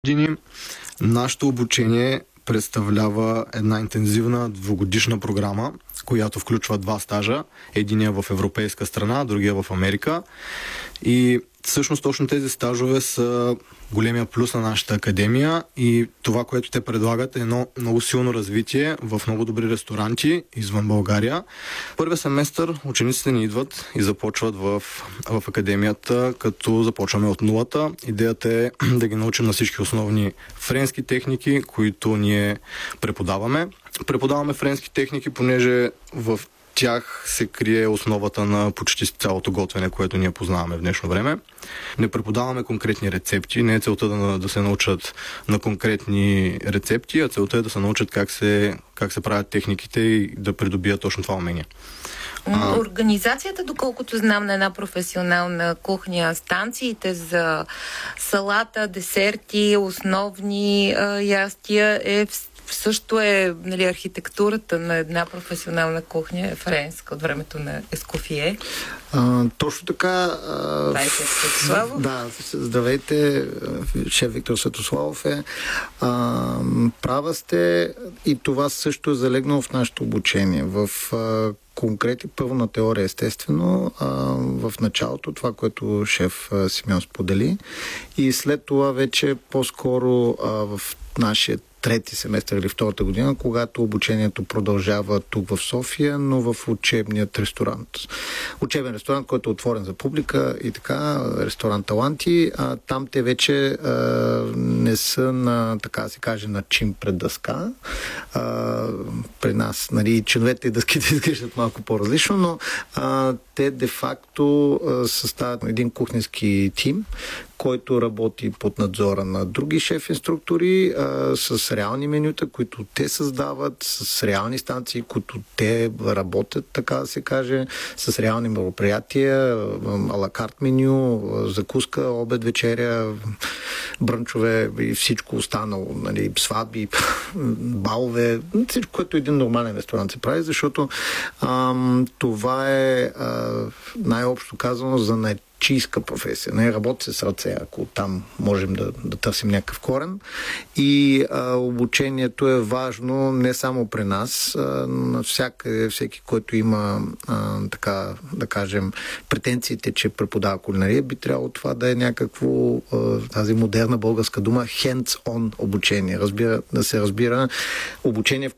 години. Нашето обучение представлява една интензивна двугодишна програма, която включва 2 стажа. Единия в европейска страна, другия в Америка. И всъщност точно тези стажове са големия плюс на нашата академия и това, което те предлагат, е едно много силно развитие в много добри ресторанти извън България. Първия семестър учениците ни идват и започват в академията, като започваме от нулата. Идеята е да ги научим на всички основни френски техники, които ние преподаваме. Преподаваме френски техники, понеже в тях се крие основата на почти цялото готвене, което ние познаваме в днешно време. Не преподаваме конкретни рецепти, не е целта да се научат на конкретни рецепти, а целта е да се научат как се правят техниките и да придобият точно това умение. Организацията, доколкото знам, на една професионална кухня, станциите за салата, десерти, основни ястия също е, нали, архитектурата на една професионална кухня е френска от времето на Ескофие. Точно така. Да, здравейте, шеф Виктор Светославов е. Права сте и това също е залегнало в нашето обучение. В конкретни, първо на теория, естествено, в началото, това, което шеф Симеон сподели, и след това вече по-скоро в нашия трети семестър или втората година, когато обучението продължава тук в София, но в учебният ресторант. Учебен ресторант, който е отворен за публика и така, ресторант Таланти. Там те вече не са на, така се каже, на чин пред дъска. При нас, нали, чиновете и дъските изглеждат малко по-различно, но те де-факто съставят един кухненски тим, който работи под надзора на други шеф-инструктори с реални менюта, които те създават, с реални станции, които те работят, така да се каже, с реални мероприятия, алакарт меню, закуска, обед, вечеря, брънчове и всичко останало, нали, сватби, балове, всичко, което един нормален ресторант се прави, защото това е най-общо казано за чийска професия. Не работи се с ръце, ако там можем да търсим някакъв корен. И обучението е важно не само при нас, на всеки, който има така да кажем претенциите, че преподава кулинария, би трябвало това да е някакво тази модерна българска дума hands-on обучение. Да се разбира обучение, в